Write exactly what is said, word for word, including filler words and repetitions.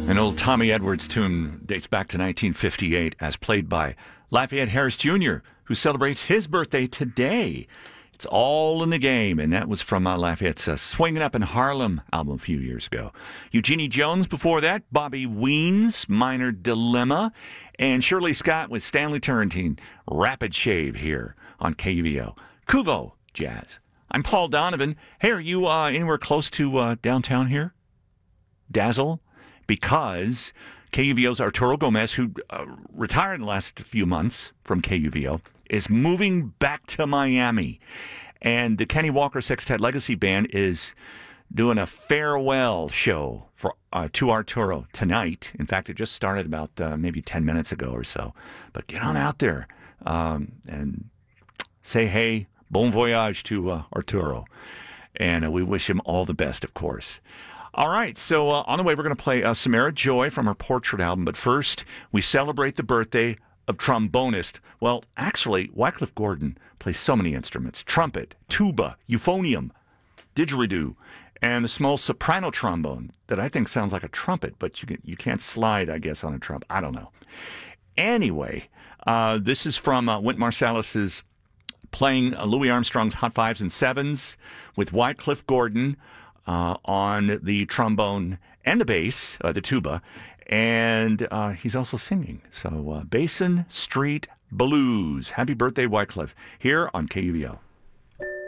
An old Tommy Edwards tune dates back to nineteen fifty-eight as played by Lafayette Harris Junior, who celebrates his birthday today. It's All in the Game, and that was from uh, Lafayette's uh, Swinging Up in Harlem album a few years ago. Eugenie Jones before that, Bobby Ween's Minor Dilemma, and Shirley Scott with Stanley Turrentine, Rapid Shave here on K U V O. Kuvo Jazz. I'm Paul Donovan. Hey, are you uh, anywhere close to uh, downtown here? Dazzle? Because K U V O's Arturo Gomez, who uh, retired in the last few months from K U V O, is moving back to Miami. And the Kenny Walker Sextet Legacy Band is doing a farewell show for uh, to Arturo tonight. In fact, it just started about uh, maybe ten minutes ago or so. But get on out there um, and say hey, bon voyage to uh, Arturo. And uh, we wish him all the best, of course. All right, so uh, on the way, we're going to play uh, Samara Joy from her Portrait album. But first, we celebrate the birthday of trombonist. Well, actually, Wycliffe Gordon plays so many instruments. Trumpet, tuba, euphonium, didgeridoo, and the small soprano trombone that I think sounds like a trumpet, but you, can, you can't slide, I guess, on a trumpet. I don't know. Anyway, uh, this is from uh, Wynton Marsalis's playing uh, Louis Armstrong's Hot Fives and Sevens with Wycliffe Gordon uh, on the trombone and the bass, uh, the tuba, and uh, he's also singing. So, uh, Basin Street Blues. Happy birthday, Wycliffe, here on K U V O.